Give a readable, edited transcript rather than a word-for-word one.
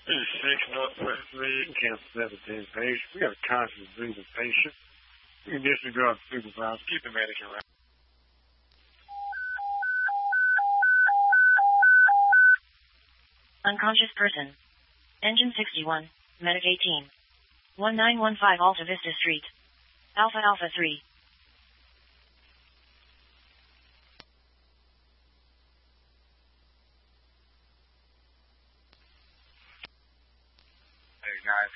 This is 6 Northwest 3, Camp 17 patient. We have a conscious breathing patient. You can disregard the supervisor. Keep the medic around. Unconscious person. Engine 61, Medic 18. 1915 Alta Vista Street. Alpha Alpha 3. Hey guys,